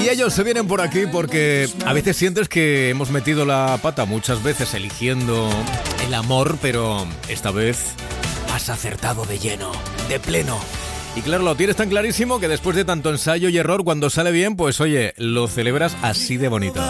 Y ellos se vienen por aquí porque a veces sientes que hemos metido la pata muchas veces eligiendo el amor, pero esta vez has acertado de lleno, de pleno. Y claro, lo tienes tan clarísimo que después de tanto ensayo y error, cuando sale bien, pues oye, lo celebras así de bonito.